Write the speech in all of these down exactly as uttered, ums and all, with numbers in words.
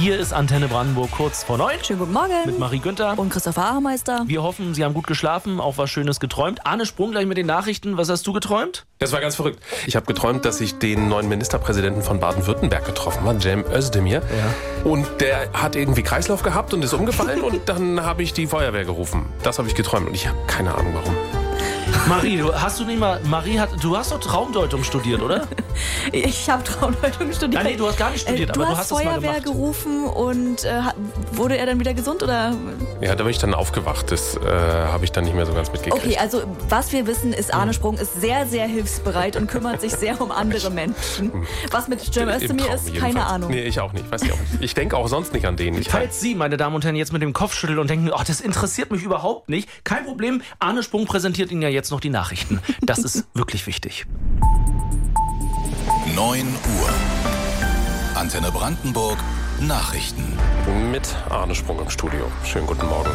Hier ist Antenne Brandenburg kurz vor neun. Schönen guten Morgen. Mit Marie Günther. Und Christopher Ahrmeister. Wir hoffen, Sie haben gut geschlafen, auch was Schönes geträumt. Arne Sprung gleich mit den Nachrichten. Was hast du geträumt? Das war ganz verrückt. Ich habe geträumt, dass ich den neuen Ministerpräsidenten von Baden-Württemberg getroffen habe, Cem Özdemir. Ja. Und der hat irgendwie Kreislauf gehabt und ist umgefallen und dann habe ich die Feuerwehr gerufen. Das habe ich geträumt und ich habe keine Ahnung warum. Marie, du hast du nicht mal, Marie hat, du hast doch Traumdeutung studiert, oder? Ich habe Traumdeutung studiert. Nein, nee, du hast gar nicht studiert, äh, aber du du hast hast es mal gemacht. Feuerwehr gerufen und äh, wurde er dann wieder gesund, oder? Ja, da bin ich dann aufgewacht. Das äh, habe ich dann nicht mehr so ganz mitgekriegt. Okay, also was wir wissen ist, Arne Sprung ist sehr, sehr hilfsbereit und kümmert sich sehr um andere Menschen. Was mit Cem Özdemir ist, keine jedenfalls. Ahnung. Nee, ich auch nicht. Weiß ich auch nicht. Ich denke auch sonst nicht an den. Ich Falls Sie, meine Damen und Herren, jetzt mit dem Kopf schütteln und denken, ach, das interessiert mich überhaupt nicht, kein Problem. Arne Sprung präsentiert Ihnen ja jetzt noch die Nachrichten. Das ist wirklich wichtig. neun Uhr. Antenne Brandenburg. Nachrichten. Mit Arne Sprung im Studio. Schönen guten Morgen.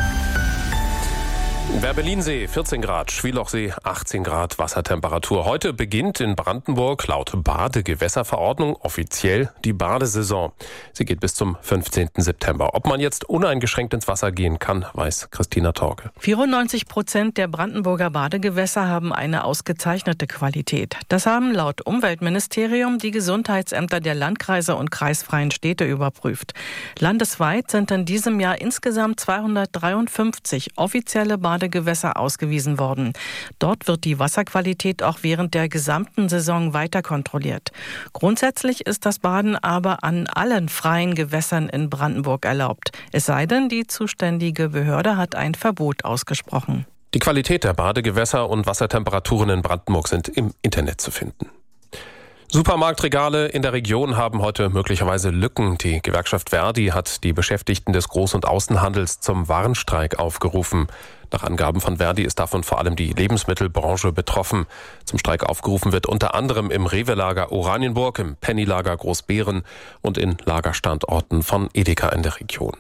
Werbellinsee vierzehn Grad, Schwielochsee achtzehn Grad Wassertemperatur. Heute beginnt in Brandenburg laut Badegewässerverordnung offiziell die Badesaison. Sie geht bis zum fünfzehnten September. Ob man jetzt uneingeschränkt ins Wasser gehen kann, weiß Christina Torge. vierundneunzig Prozent der Brandenburger Badegewässer haben eine ausgezeichnete Qualität. Das haben laut Umweltministerium die Gesundheitsämter der Landkreise und kreisfreien Städte überprüft. Landesweit sind in diesem Jahr insgesamt zweihundertdreiundfünfzig offizielle Badegewässer Gewässer ausgewiesen worden. Dort wird die Wasserqualität auch während der gesamten Saison weiter kontrolliert. Grundsätzlich ist das Baden aber an allen freien Gewässern in Brandenburg erlaubt. Es sei denn, die zuständige Behörde hat ein Verbot ausgesprochen. Die Qualität der Badegewässer und Wassertemperaturen in Brandenburg sind im Internet zu finden. Supermarktregale in der Region haben heute möglicherweise Lücken. Die Gewerkschaft Verdi hat die Beschäftigten des Groß- und Außenhandels zum Warnstreik aufgerufen. Nach Angaben von Verdi ist davon vor allem die Lebensmittelbranche betroffen. Zum Streik aufgerufen wird unter anderem im Rewe-Lager Oranienburg, im Penny-Lager Großbeeren und in Lagerstandorten von Edeka in der Region.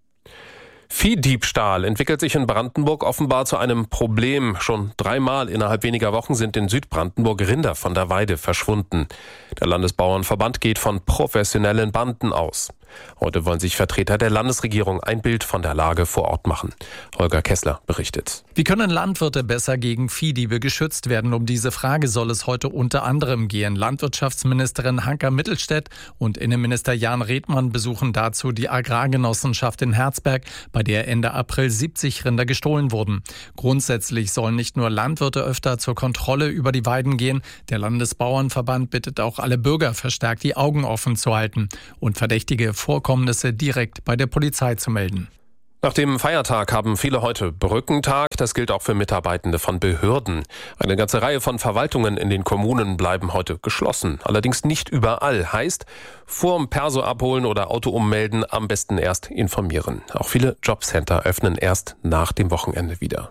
Viehdiebstahl entwickelt sich in Brandenburg offenbar zu einem Problem. Schon dreimal innerhalb weniger Wochen sind in Südbrandenburg Rinder von der Weide verschwunden. Der Landesbauernverband geht von professionellen Banden aus. Heute wollen sich Vertreter der Landesregierung ein Bild von der Lage vor Ort machen. Holger Kessler berichtet. Wie können Landwirte besser gegen Viehdiebe geschützt werden? Um diese Frage soll es heute unter anderem gehen. Landwirtschaftsministerin Hanka Mittelstädt und Innenminister Jan Redmann besuchen dazu die Agrargenossenschaft in Herzberg, bei der Ende April siebzig Rinder gestohlen wurden. Grundsätzlich sollen nicht nur Landwirte öfter zur Kontrolle über die Weiden gehen. Der Landesbauernverband bittet auch alle Bürger verstärkt die Augen offen zu halten und verdächtige Vorkommnisse direkt bei der Polizei zu melden. Nach dem Feiertag haben viele heute Brückentag. Das gilt auch für Mitarbeitende von Behörden. Eine ganze Reihe von Verwaltungen in den Kommunen bleiben heute geschlossen. Allerdings nicht überall. Heißt, vorm Perso abholen oder Auto ummelden, am besten erst informieren. Auch viele Jobcenter öffnen erst nach dem Wochenende wieder.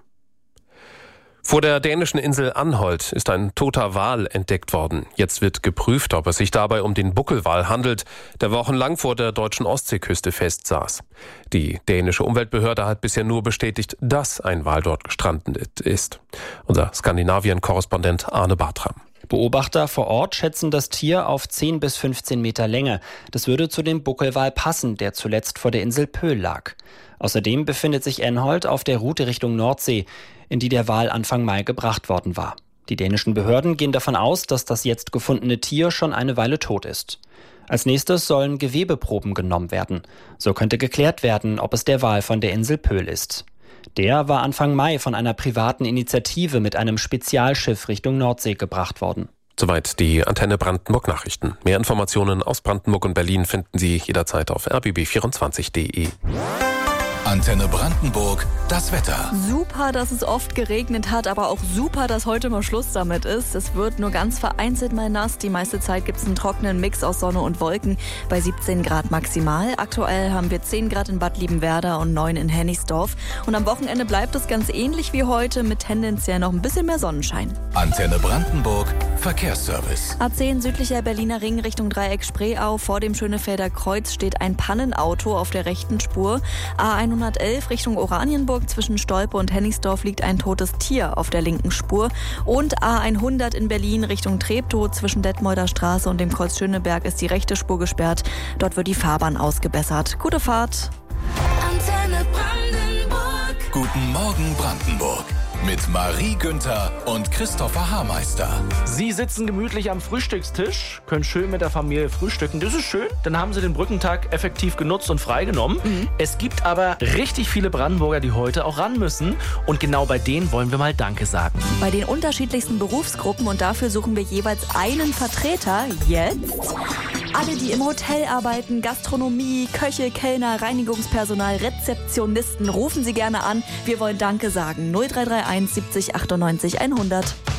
Vor der dänischen Insel Anholt ist ein toter Wal entdeckt worden. Jetzt wird geprüft, ob es sich dabei um den Buckelwal handelt, der wochenlang vor der deutschen Ostseeküste festsaß. Die dänische Umweltbehörde hat bisher nur bestätigt, dass ein Wal dort gestrandet ist. Unser Skandinavien-Korrespondent Arne Bartram. Beobachter vor Ort schätzen das Tier auf zehn bis fünfzehn Meter Länge. Das würde zu dem Buckelwal passen, der zuletzt vor der Insel Pöhl lag. Außerdem befindet sich Anholt auf der Route Richtung Nordsee, in die der Wal Anfang Mai gebracht worden war. Die dänischen Behörden gehen davon aus, dass das jetzt gefundene Tier schon eine Weile tot ist. Als nächstes sollen Gewebeproben genommen werden. So könnte geklärt werden, ob es der Wal von der Insel Pöhl ist. Der war Anfang Mai von einer privaten Initiative mit einem Spezialschiff Richtung Nordsee gebracht worden. Soweit die Antenne Brandenburg Nachrichten. Mehr Informationen aus Brandenburg und Berlin finden Sie jederzeit auf r b b vierundzwanzig punkt d e. Antenne Brandenburg, das Wetter. Super, dass es oft geregnet hat, aber auch super, dass heute mal Schluss damit ist. Es wird nur ganz vereinzelt mal nass. Die meiste Zeit gibt es einen trockenen Mix aus Sonne und Wolken bei siebzehn Grad maximal. Aktuell haben wir zehn Grad in Bad Liebenwerda und neun in Hennigsdorf. Und am Wochenende bleibt es ganz ähnlich wie heute mit tendenziell noch ein bisschen mehr Sonnenschein. Antenne Brandenburg, Verkehrsservice. A zehn südlicher Berliner Ring Richtung Dreieck Spreeau. Vor dem Schönefelder Kreuz steht ein Pannenauto auf der rechten Spur. A hundertelf Richtung Oranienburg zwischen Stolpe und Hennigsdorf liegt ein totes Tier auf der linken Spur. Und A hundert in Berlin Richtung Treptow zwischen Detmolder Straße und dem Kreuz Schöneberg ist die rechte Spur gesperrt. Dort wird die Fahrbahn ausgebessert. Gute Fahrt. Antenne Brandenburg. Guten Morgen Brandenburg. Mit Marie Günther und Christopher Haarmeister. Sie sitzen gemütlich am Frühstückstisch, können schön mit der Familie frühstücken. Das ist schön. Dann haben Sie den Brückentag effektiv genutzt und freigenommen. Mhm. Es gibt aber richtig viele Brandenburger, die heute auch ran müssen. Und genau bei denen wollen wir mal Danke sagen. Bei den unterschiedlichsten Berufsgruppen, und dafür suchen wir jeweils einen Vertreter. Jetzt alle, die im Hotel arbeiten, Gastronomie, Köche, Kellner, Reinigungspersonal, Rezeptionisten, rufen Sie gerne an. Wir wollen Danke sagen. null drei drei eins siebzig achtundneunzig hundert.